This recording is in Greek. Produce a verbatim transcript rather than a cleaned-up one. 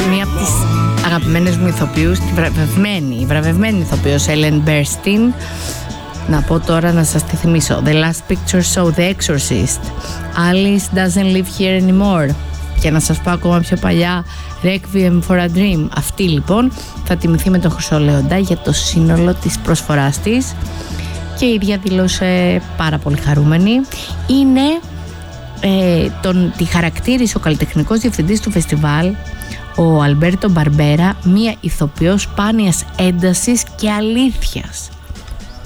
μία από τις αγαπημένες μου ηθοποιούς, τη βραβευμένη, η βραβευμένη ηθοποιός Ellen Burstyn. Να πω τώρα, να σας τη θυμίσω: The Last Picture Show, The Exorcist, Alice Doesn't Live Here Anymore, και να σας πω ακόμα πιο παλιά, Requiem for a Dream. Αυτή λοιπόν θα τιμηθεί με τον Χρυσό Λέοντα για το σύνολο της προσφοράς της και η ίδια δήλωσε πάρα πολύ χαρούμενη. Είναι ε, τον, τη χαρακτήρισε ο καλλιτεχνικός διευθυντής του φεστιβάλ, ο Αλμπέρτο Μπαρμπέρα, μία ηθοποιός σπάνιας έντασης και αλήθειας.